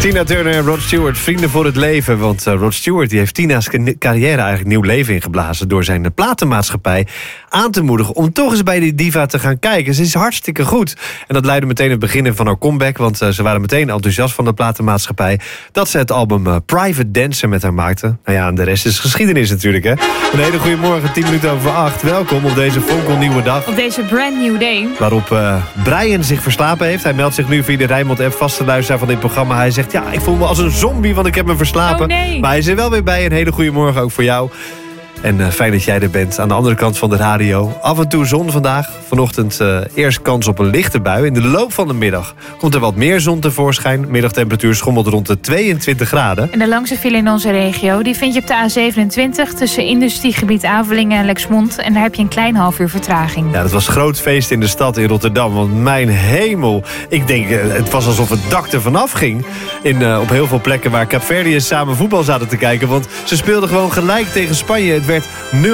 Tina Turner en Rod Stewart, vrienden voor het leven. Want Rod Stewart die heeft Tina's carrière eigenlijk nieuw leven ingeblazen... door zijn platenmaatschappij aan te moedigen om toch eens bij die diva te gaan kijken. Ze is hartstikke goed. En dat leidde meteen het begin van haar comeback... want ze waren meteen enthousiast van de platenmaatschappij... dat ze het album Private Dancer met haar maakten. Nou ja, en de rest is geschiedenis natuurlijk, hè. Een hele goede morgen, 7:10. Welkom op deze fonkelnieuwe dag. Op deze brand new day. Waarop Brian zich verslapen heeft. Hij meldt zich nu via de Rijnmond-app, vaste luisteraar van dit programma. Hij zegt, ja, ik voel me als een zombie, want ik heb me verslapen. Oh, nee. Maar hij is er wel weer bij. Een hele goede morgen ook voor jou. En fijn dat jij er bent, aan de andere kant van de radio. Af en toe zon vandaag. Vanochtend eerst kans op een lichte bui. In de loop van de middag komt er wat meer zon tevoorschijn. Middagtemperatuur schommelt rond de 22 graden. En de langste file in onze regio, die vind je op de A27... tussen industriegebied Avelingen en Lexmond. En daar heb je een klein half uur vertraging. Ja, dat was groot feest in de stad in Rotterdam. Want mijn hemel, ik denk, het was alsof het dak er vanaf ging. Op heel veel plekken waar Kaapverdiërs samen voetbal zaten te kijken. Want ze speelden gewoon gelijk tegen Spanje. Het werd 0-0.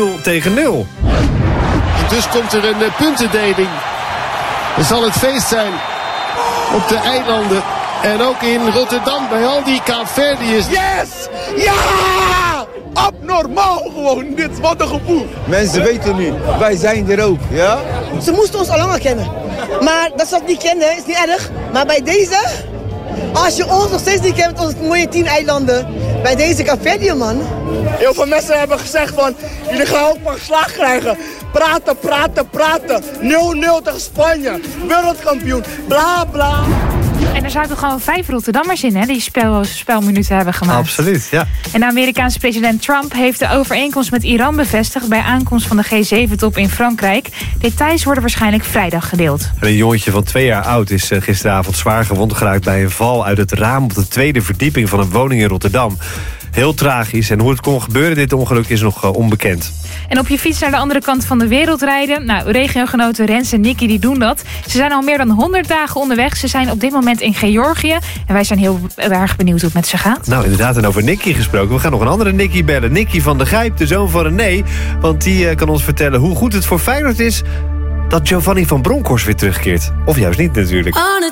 Dus komt er een puntendeling. Er zal het feest zijn op de eilanden. En ook in Rotterdam bij al die Kaapverdiërs. Yes! Ja! Abnormaal gewoon dit. Wat een gevoel. Mensen weten nu, wij zijn er ook, ja? Ze moesten ons al langer kennen. Maar dat ze dat niet kennen is niet erg. Maar bij deze, als je ons nog steeds niet kent met onze mooie 10 eilanden. Bij deze Kaapverdië, man. Heel veel mensen hebben gezegd van, jullie gaan ook maar slag krijgen. Praten. 0-0 tegen Spanje. Wereldkampioen. Bla bla. En er zaten gewoon 5 Rotterdammers in, hè, die spelminuten hebben gemaakt. Absoluut, ja. En de Amerikaanse president Trump heeft de overeenkomst met Iran bevestigd... bij aankomst van de G7-top in Frankrijk. Details worden waarschijnlijk vrijdag gedeeld. Een jongetje van 2 jaar oud is gisteravond zwaar gewond geraakt... bij een val uit het raam op de 2e verdieping van een woning in Rotterdam. Heel tragisch. En hoe het kon gebeuren, dit ongeluk, is nog onbekend. En op je fiets naar de andere kant van de wereld rijden. Nou, regiogenoten Rens en Nicky die doen dat. Ze zijn al meer dan 100 dagen onderweg. Ze zijn op dit moment in Georgië. En wij zijn heel erg benieuwd hoe het met ze gaat. Nou, inderdaad. En over Nicky gesproken. We gaan nog een andere Nicky bellen. Nicky van der Gijp, de zoon van René. Want die kan ons vertellen hoe goed het voor Feyenoord is... dat Giovanni van Bronckhorst weer terugkeert. Of juist niet, natuurlijk.